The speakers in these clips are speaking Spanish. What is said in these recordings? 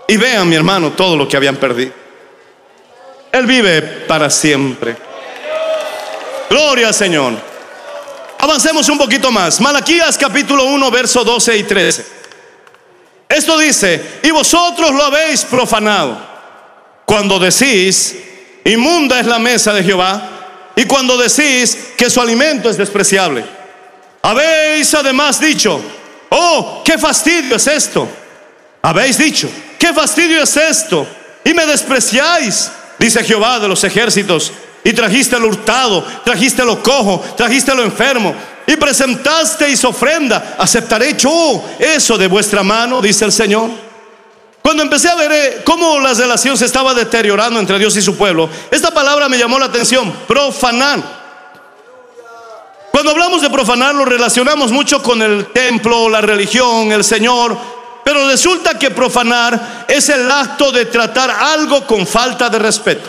Y vean, mi hermano, todo lo que habían perdido. Él vive para siempre. Gloria al Señor. Avancemos un poquito más. Malaquías capítulo 1, verso 12 y 13. Esto dice: y vosotros lo habéis profanado cuando decís, inmunda es la mesa de Jehová, y cuando decís que su alimento es despreciable. Habéis además dicho: oh, qué fastidio es esto. Habéis dicho: qué fastidio es esto, y me despreciáis, dice Jehová de los ejércitos. Y trajiste lo hurtado, trajiste lo cojo, trajiste lo enfermo, y presentasteis ofrenda. ¿Aceptaré yo eso de vuestra mano?, dice el Señor. Cuando empecé a ver cómo la relación se estaba deteriorando entre Dios y su pueblo, esta palabra me llamó la atención: profanar. Cuando hablamos de profanar, lo relacionamos mucho con el templo, la religión, el Señor. Pero resulta que profanar es el acto de tratar algo con falta de respeto.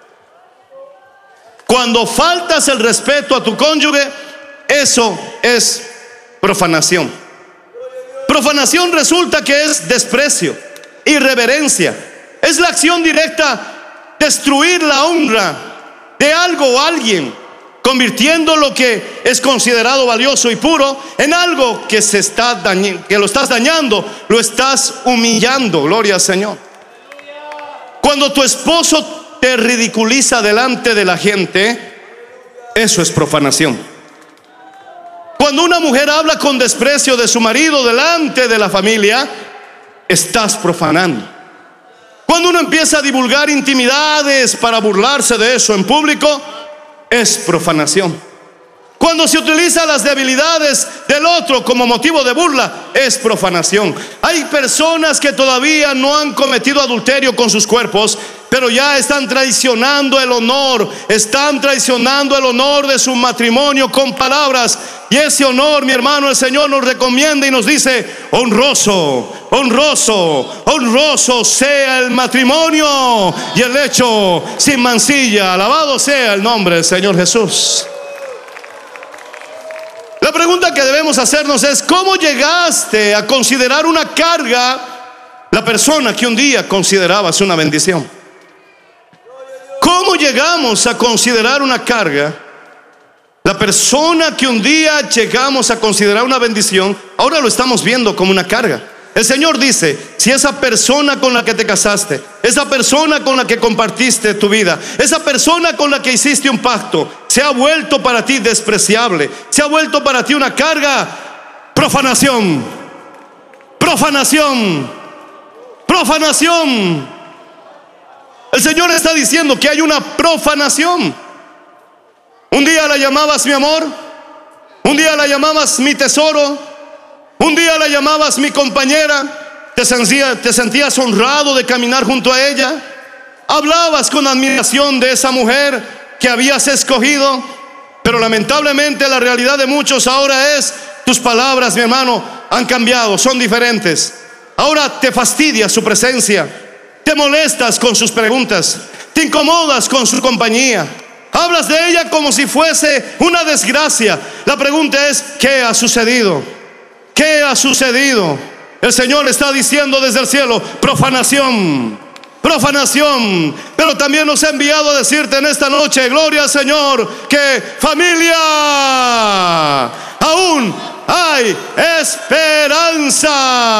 Cuando faltas el respeto a tu cónyuge, eso es profanación. Profanación resulta que es desprecio, irreverencia. Es la acción directa, destruir la honra de algo o alguien, convirtiendo lo que es considerado valioso y puro en algo que que lo estás dañando, lo estás humillando. Gloria al Señor. Cuando tu esposo te ridiculiza delante de la gente, eso es profanación. Cuando una mujer habla con desprecio de su marido delante de la familia, estás profanando. Cuando uno empieza a divulgar intimidades para burlarse de eso en público, es profanación. Cuando se utiliza las debilidades del otro como motivo de burla, es profanación. Hay personas que todavía no han cometido adulterio con sus cuerpos, pero ya están traicionando el honor, están traicionando el honor de su matrimonio con palabras. Y ese honor, mi hermano, el Señor nos recomienda y nos dice: honroso, honroso, honroso sea el matrimonio y el lecho sin mancilla. Alabado sea el nombre del Señor Jesús. La pregunta que debemos hacernos es: ¿cómo llegaste a considerar una carga la persona que un día considerabas una bendición? ¿Cómo llegamos a considerar una carga la persona que un día llegamos a considerar una bendición? Ahora lo estamos viendo como una carga. El Señor dice: si esa persona con la que te casaste, esa persona con la que compartiste tu vida, esa persona con la que hiciste un pacto, se ha vuelto para ti despreciable, se ha vuelto para ti una carga, profanación, profanación, profanación. El Señor está diciendo que hay una profanación. Un día la llamabas mi amor, un día la llamabas mi tesoro, un día la llamabas mi compañera, te sentías honrado de caminar junto a ella, hablabas con admiración de esa mujer que habías escogido. Pero lamentablemente la realidad de muchos ahora es: tus palabras, mi hermano, han cambiado, son diferentes. Ahora te fastidia su presencia, te molestas con sus preguntas, te incomodas con su compañía, hablas de ella como si fuese una desgracia. La pregunta es: ¿qué ha sucedido? ¿Qué ha sucedido? El Señor está diciendo desde el cielo: profanación, profanación. Pero también nos ha enviado a decirte en esta noche, gloria al Señor, que familia, aún hay esperanza.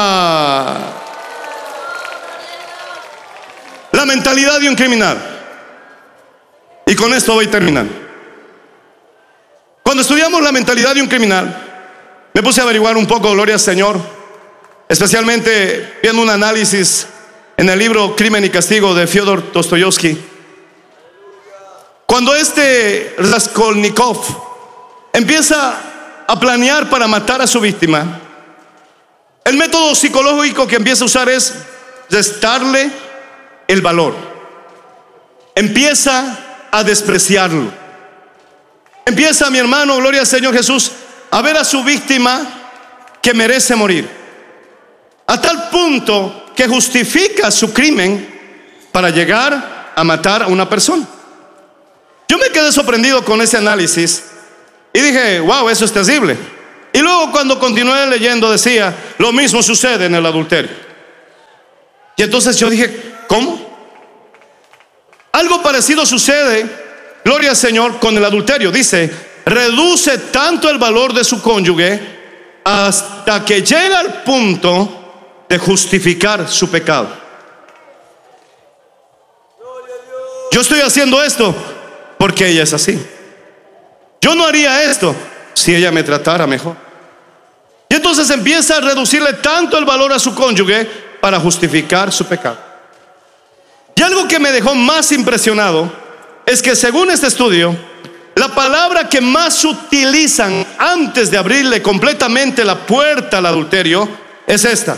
La mentalidad de un criminal. Y con esto voy terminando. Cuando estudiamos la mentalidad de un criminal, me puse a averiguar un poco, gloria al Señor, especialmente viendo un análisis en el libro Crimen y Castigo de Fyodor Dostoyevsky. Cuando Raskolnikov empieza a planear para matar a su víctima, el método psicológico que empieza a usar es restarle el valor. Empieza a despreciarlo. Empieza, mi hermano, gloria al Señor Jesús, a ver a su víctima que merece morir, a tal punto que justifica su crimen para llegar a matar a una persona. Yo me quedé sorprendido con ese análisis y dije: wow, eso es terrible. Y luego, cuando continué leyendo, decía: lo mismo sucede en el adulterio. Y entonces yo dije, ¿cómo? Algo parecido sucede, gloria al Señor, con el adulterio. Dice, reduce tanto el valor de su cónyuge hasta que llega al punto de justificar su pecado. Yo estoy haciendo esto porque ella es así. Yo no haría esto si ella me tratara mejor. Y entonces empieza a reducirle tanto el valor a su cónyuge para justificar su pecado. Y algo que me dejó más impresionado es que, según este estudio, la palabra que más utilizan antes de abrirle completamente la puerta al adulterio es esta: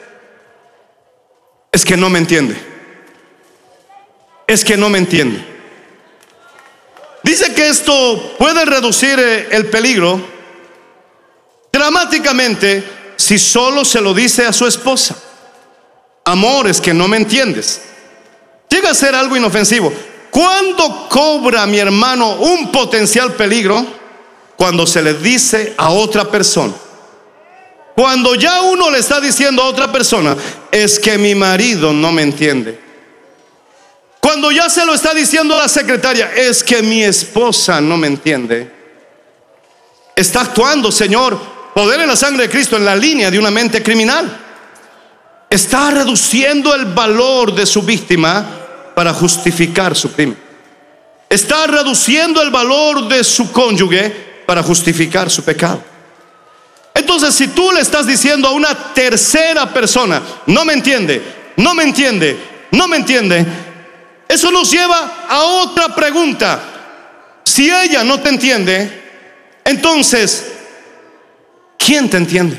es que no me entiende. Es que no me entiende. Dice que esto puede reducir el peligro dramáticamente si solo se lo dice a su esposa. Amor, es que no me entiendes. Llega a ser algo inofensivo. ¿Cuándo cobra, mi hermano, un potencial peligro? Cuando se le dice a otra persona. Cuando ya uno le está diciendo a otra persona, es que mi marido no me entiende. Cuando ya se lo está diciendo a la secretaria, es que mi esposa no me entiende. Está actuando, Señor, poder en la sangre de Cristo, en la línea de una mente criminal. Está reduciendo el valor de su víctima para justificar su crimen. Está reduciendo el valor de su cónyuge para justificar su pecado. Entonces, si tú le estás diciendo a una tercera persona, no me entiende, no me entiende, no me entiende, eso nos lleva a otra pregunta. Si ella no te entiende, entonces, ¿quién te entiende?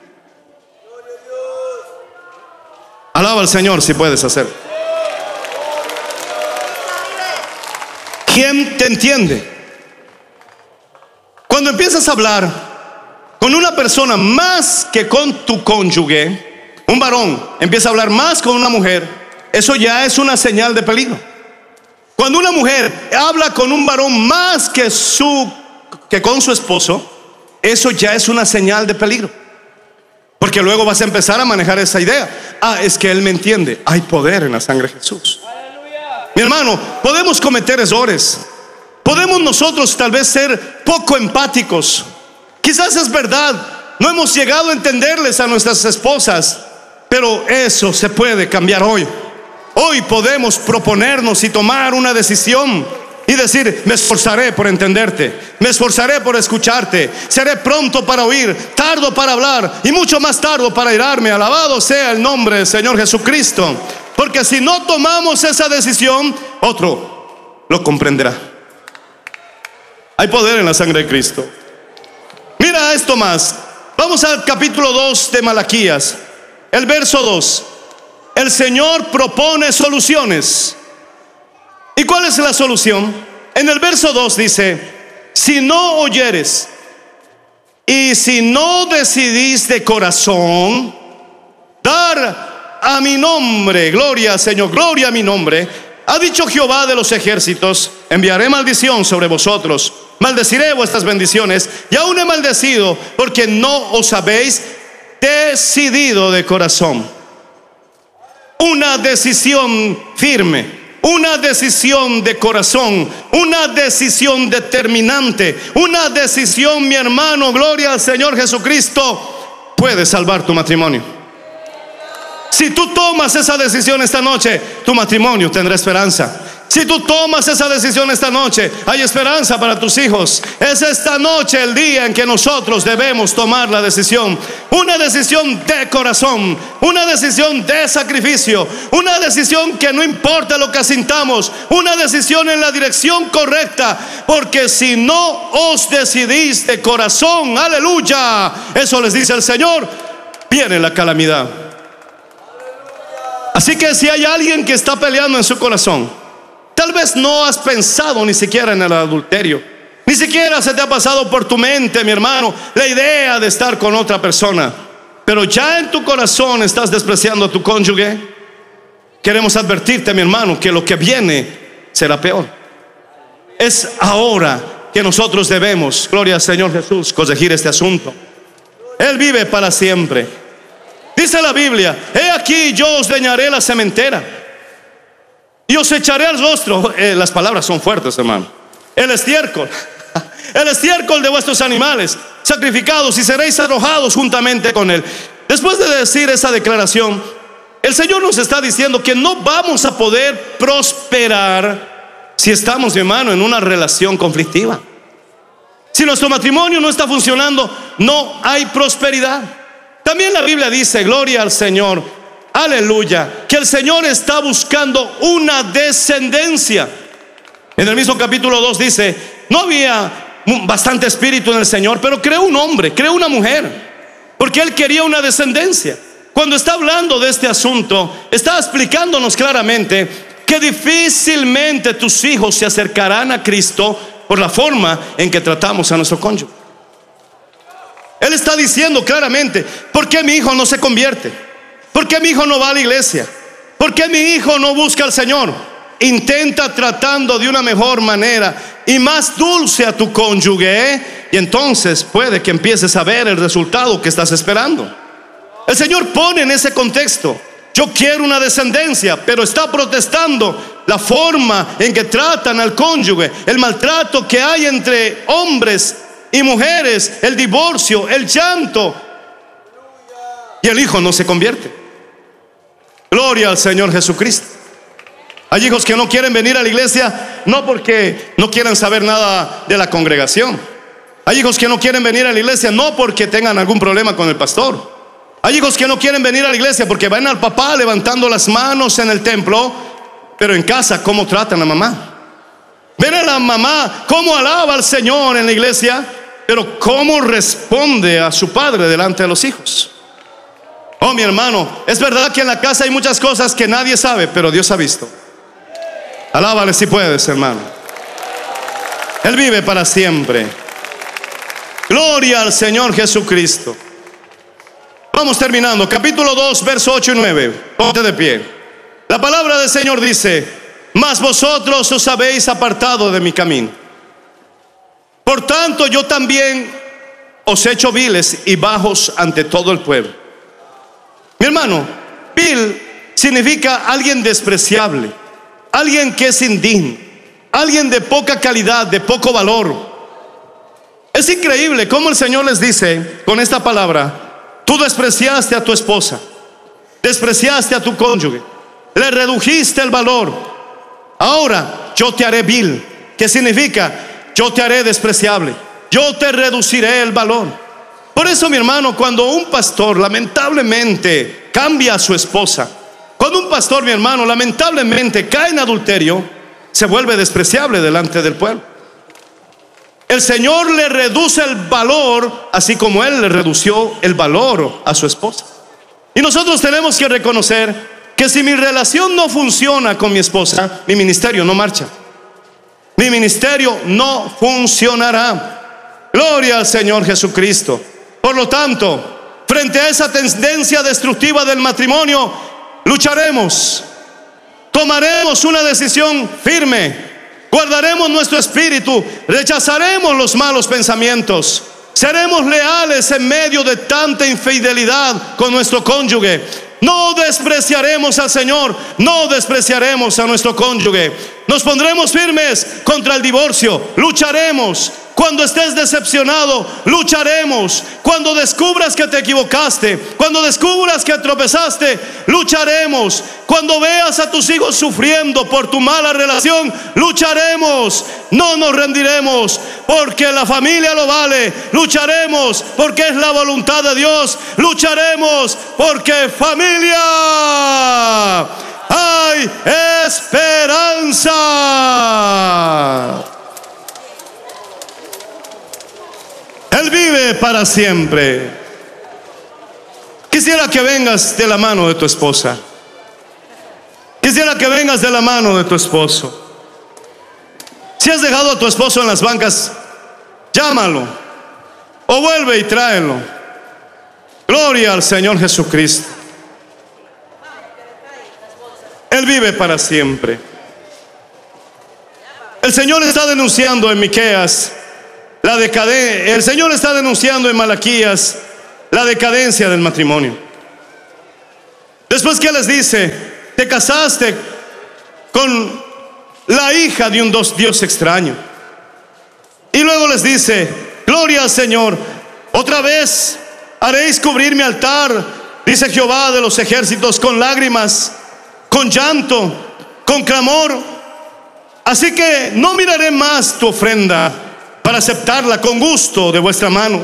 Alaba al Señor si puedes hacer. ¿Quién te entiende? Cuando empiezas a hablar con una persona más que con tu cónyuge, un varón empieza a hablar más con una mujer, eso ya es una señal de peligro. Cuando una mujer habla con un varón más que con su esposo, eso ya es una señal de peligro. Porque luego vas a empezar a manejar esa idea. Es que él me entiende. Hay poder en la sangre de Jesús. Mi hermano, podemos cometer errores. Podemos nosotros tal vez ser poco empáticos. Quizás es verdad, no hemos llegado a entenderles a nuestras esposas, pero eso se puede cambiar hoy. Hoy podemos proponernos y tomar una decisión y decir, me esforzaré por entenderte, me esforzaré por escucharte, seré pronto para oír, tardo para hablar y mucho más tardo para irarme. Alabado sea el nombre del Señor Jesucristo. Porque si no tomamos esa decisión, otro lo comprenderá. Hay poder en la sangre de Cristo. Mira esto más. Vamos al capítulo 2 de Malaquías, el verso 2. El Señor propone soluciones. ¿Y cuál es la solución? En el verso 2 dice, si no oyeres y si no decidís de corazón dar a mi nombre, gloria, Señor, gloria a mi nombre, ha dicho Jehová de los ejércitos, enviaré maldición sobre vosotros, maldeciré vuestras bendiciones, y aún he maldecido porque no os habéis decidido de corazón. Una decisión firme, una decisión de corazón, una decisión determinante, una decisión, mi hermano, gloria al Señor Jesucristo, puede salvar tu matrimonio. Si tú tomas esa decisión esta noche, tu matrimonio tendrá esperanza. Si tú tomas esa decisión esta noche, hay esperanza para tus hijos. Es esta noche el día en que nosotros debemos tomar la decisión. Una decisión de corazón, una decisión de sacrificio, una decisión que no importa lo que sintamos, una decisión en la dirección correcta. Porque si no os decidís de corazón, aleluya, eso les dice el Señor, viene la calamidad. Así que si hay alguien que está peleando en su corazón, tal vez no has pensado ni siquiera en el adulterio, ni siquiera se te ha pasado por tu mente, mi hermano, la idea de estar con otra persona, pero ya en tu corazón estás despreciando a tu cónyuge. Queremos advertirte, mi hermano, que lo que viene será peor. Es ahora que nosotros debemos, gloria al Señor Jesús, corregir este asunto. Él vive para siempre. Dice la Biblia: he aquí yo os dañaré la sementera y os echaré al rostro. Las palabras son fuertes, hermano. El estiércol, el estiércol de vuestros animales sacrificados, y seréis arrojados juntamente con él. Después de decir esa declaración, el Señor nos está diciendo que no vamos a poder prosperar si estamos, mi hermano, en una relación conflictiva. Si nuestro matrimonio no está funcionando, no hay prosperidad. También la Biblia dice, gloria al Señor, aleluya, que el Señor está buscando una descendencia. En el mismo capítulo 2 dice: no había bastante espíritu en el Señor, pero creó un hombre, creó una mujer, porque Él quería una descendencia. Cuando está hablando de este asunto, está explicándonos claramente que difícilmente tus hijos se acercarán a Cristo por la forma en que tratamos a nuestro cónyuge. Él está diciendo claramente: ¿por qué mi hijo no se convierte? ¿Por qué mi hijo no va a la iglesia? ¿Por qué mi hijo no busca al Señor? Intenta tratando de una mejor manera y más dulce a tu cónyuge, y entonces puede que empieces a ver el resultado que estás esperando. El Señor pone en ese contexto: yo quiero una descendencia, pero está protestando la forma en que tratan al cónyuge, el maltrato que hay entre hombres y mujeres, el divorcio, el llanto, y el hijo no se convierte. Gloria al Señor Jesucristo. Hay hijos que no quieren venir a la iglesia, no porque no quieran saber nada de la congregación. Hay hijos que no quieren venir a la iglesia, no porque tengan algún problema con el pastor. Hay hijos que no quieren venir a la iglesia porque ven al papá levantando las manos en el templo, pero en casa cómo tratan a mamá. Ven a la mamá cómo alaba al Señor en la iglesia, pero cómo responde a su padre delante de los hijos. Oh, mi hermano, es verdad que en la casa hay muchas cosas que nadie sabe, pero Dios ha visto. Alábale si puedes, hermano. Él vive para siempre. Gloria al Señor Jesucristo. Vamos terminando. Capítulo 2, verso 8 y 9. Ponte de pie. La palabra del Señor dice: mas vosotros os habéis apartado de mi camino. Por tanto, yo también os he hecho viles y bajos ante todo el pueblo. Mi hermano, vil significa alguien despreciable, alguien que es indigno, alguien de poca calidad, de poco valor. Es increíble cómo el Señor les dice con esta palabra: tú despreciaste a tu esposa, despreciaste a tu cónyuge, le redujiste el valor. Ahora yo te haré vil. ¿Qué significa? Yo te haré despreciable, yo te reduciré el valor. Por eso, mi hermano, cuando un pastor lamentablemente cambia a su esposa, cuando un pastor, mi hermano, lamentablemente cae en adulterio, se vuelve despreciable delante del pueblo. El Señor le reduce el valor, así como Él le redució el valor a su esposa. Y nosotros tenemos que reconocer que si mi relación no funciona con mi esposa, mi ministerio no marcha, mi ministerio no funcionará. Gloria al Señor Jesucristo. Por lo tanto, frente a esa tendencia destructiva del matrimonio, lucharemos, tomaremos una decisión firme, guardaremos nuestro espíritu, rechazaremos los malos pensamientos, seremos leales en medio de tanta infidelidad con nuestro cónyuge. No despreciaremos al Señor, no despreciaremos a nuestro cónyuge. Nos pondremos firmes contra el divorcio, lucharemos. Cuando estés decepcionado, lucharemos. Cuando descubras que te equivocaste, cuando descubras que tropezaste, lucharemos. Cuando veas a tus hijos sufriendo por tu mala relación, lucharemos. No nos rendiremos, porque la familia lo vale. Lucharemos porque es la voluntad de Dios. Lucharemos porque familia, hay esperanza. Él vive para siempre. Quisiera que vengas de la mano de tu esposa. Quisiera que vengas de la mano de tu esposo. Si has dejado a tu esposo en las bancas, llámalo o vuelve y tráelo. Gloria al Señor Jesucristo. Él vive para siempre. El Señor está denunciando en Miqueas la decadencia. El Señor está denunciando en Malaquías la decadencia del matrimonio. Después que les dice, te casaste con la hija de un Dios extraño. Y luego les dice, gloria al Señor, otra vez haréis cubrir mi altar, dice Jehová de los ejércitos, con lágrimas, con llanto, con clamor. Así que no miraré más tu ofrenda para aceptarla con gusto de vuestra mano.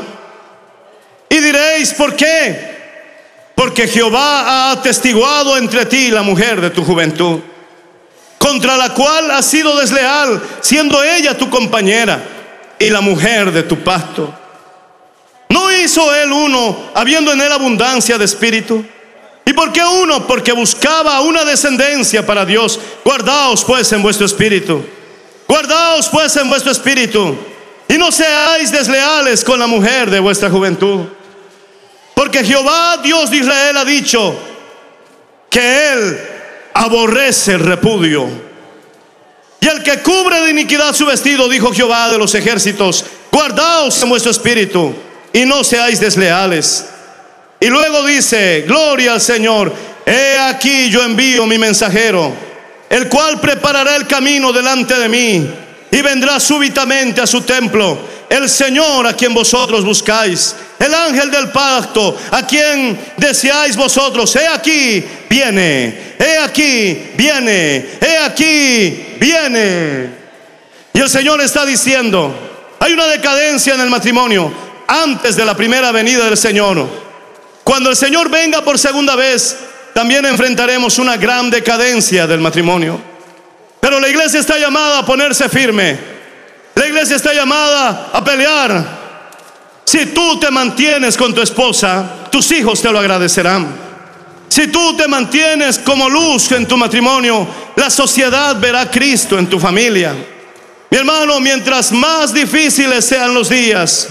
Y diréis, ¿por qué? Porque Jehová ha atestiguado entre ti la mujer de tu juventud, contra la cual has sido desleal, siendo ella tu compañera y la mujer de tu pacto. ¿No hizo él uno, habiendo en él abundancia de espíritu? ¿Y por qué uno? Porque buscaba una descendencia para Dios. Guardaos pues en vuestro espíritu. Guardaos pues en vuestro espíritu. Y no seáis desleales con la mujer de vuestra juventud. Porque Jehová, Dios de Israel, ha dicho que Él aborrece el repudio. Y el que cubre de iniquidad su vestido, dijo Jehová de los ejércitos, guardaos en vuestro espíritu y no seáis desleales. Y luego dice, gloria al Señor, he aquí yo envío mi mensajero, el cual preparará el camino delante de mí, y vendrá súbitamente a su templo el Señor a quien vosotros buscáis, el ángel del pacto a quien deseáis vosotros. He aquí viene, he aquí viene, he aquí viene. Y el Señor está diciendo, hay una decadencia en el matrimonio antes de la primera venida del Señor. Cuando el Señor venga por segunda vez, también enfrentaremos una gran decadencia del matrimonio. Pero la iglesia está llamada a ponerse firme. La iglesia está llamada a pelear. Si tú te mantienes con tu esposa, tus hijos te lo agradecerán. Si tú te mantienes como luz en tu matrimonio, la sociedad verá a Cristo en tu familia. Mi hermano, mientras más difíciles sean los días,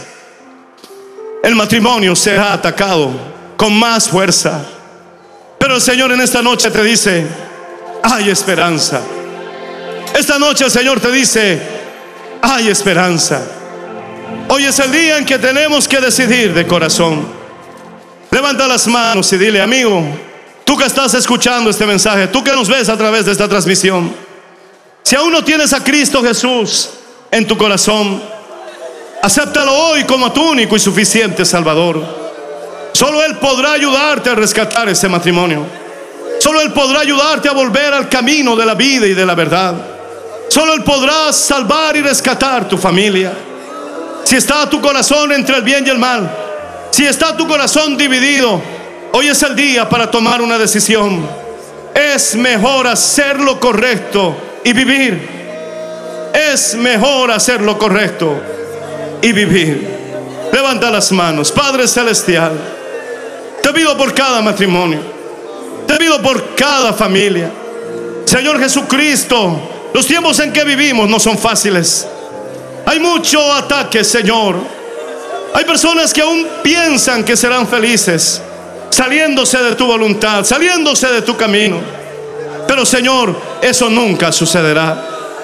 el matrimonio será atacado con más fuerza. Pero el Señor en esta noche te dice, hay esperanza. Esta noche el Señor te dice, hay esperanza. Hoy es el día en que tenemos que decidir de corazón. Levanta las manos y dile, amigo, tú que estás escuchando este mensaje, tú que nos ves a través de esta transmisión, si aún no tienes a Cristo Jesús en tu corazón, acéptalo hoy como tu único y suficiente Salvador. Solo Él podrá ayudarte a rescatar ese matrimonio. Solo Él podrá ayudarte a volver al camino de la vida y de la verdad. Solo Él podrá salvar y rescatar tu familia. Si está tu corazón entre el bien y el mal, si está tu corazón dividido, hoy es el día para tomar una decisión. Es mejor hacer lo correcto y vivir. Es mejor hacer lo correcto y vivir. Levanta las manos. Padre Celestial, te pido por cada matrimonio, te pido por cada familia. Señor Jesucristo, los tiempos en que vivimos no son fáciles. Hay mucho ataque, Señor. Hay personas que aún piensan que serán felices, saliéndose de tu voluntad, saliéndose de tu camino. Pero Señor, eso nunca sucederá.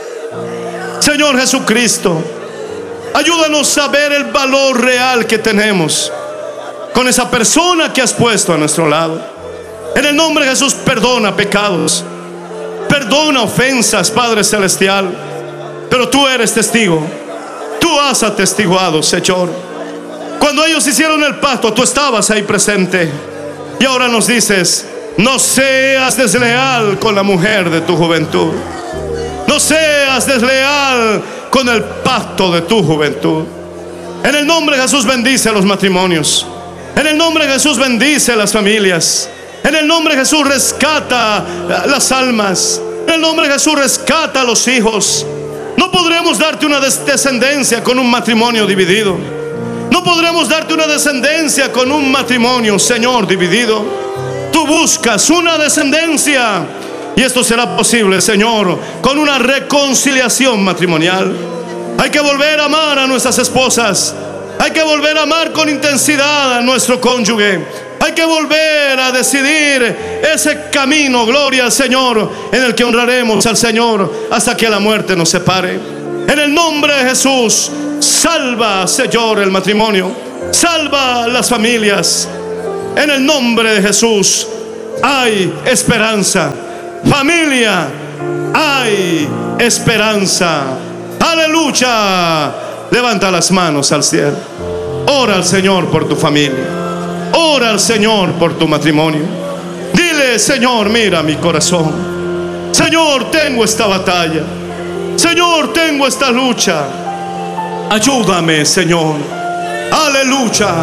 Señor Jesucristo, ayúdanos a ver el valor real que tenemos con esa persona que has puesto a nuestro lado. En el nombre de Jesús, perdona pecados, perdona ofensas, Padre Celestial. Pero tú eres testigo. Tú has atestiguado, Señor. Cuando ellos hicieron el pacto, tú estabas ahí presente. Y ahora nos dices, no seas desleal con la mujer de tu juventud. No seas desleal con el pacto de tu juventud. En el nombre de Jesús, bendice los matrimonios. En el nombre de Jesús, bendice las familias. En el nombre de Jesús, rescata las almas. En el nombre de Jesús, rescata a los hijos. No podremos darte una descendencia con un matrimonio dividido. No podremos darte una descendencia con un matrimonio, Señor, dividido. Tú buscas una descendencia, y esto será posible, Señor, con una reconciliación matrimonial. Hay que volver a amar a nuestras esposas. Hay que volver a amar con intensidad a nuestro cónyuge. Hay que volver a decidir ese camino, gloria al Señor, en el que honraremos al Señor hasta que la muerte nos separe. En el nombre de Jesús, salva, Señor, el matrimonio. Salva las familias. En el nombre de Jesús, hay esperanza. Familia, hay esperanza. Aleluya. Levanta las manos al cielo. Ora al Señor por tu familia. Ora al Señor por tu matrimonio. Dile: Señor, mira mi corazón. Señor, tengo esta batalla. Señor, tengo esta lucha. Ayúdame, Señor. Aleluya.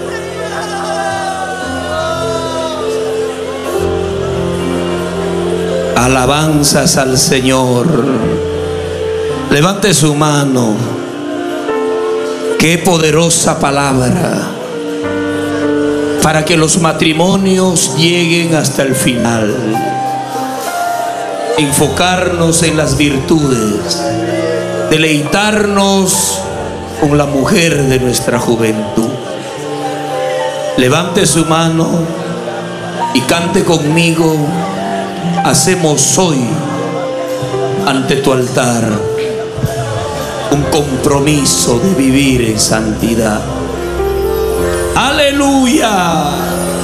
Alabanzas al Señor. Levante su mano. Qué poderosa palabra para que los matrimonios lleguen hasta el final. Enfocarnos en las virtudes, deleitarnos con la mujer de nuestra juventud. Levante su mano y cante conmigo: hacemos hoy ante tu altar un compromiso de vivir en santidad. Aleluya.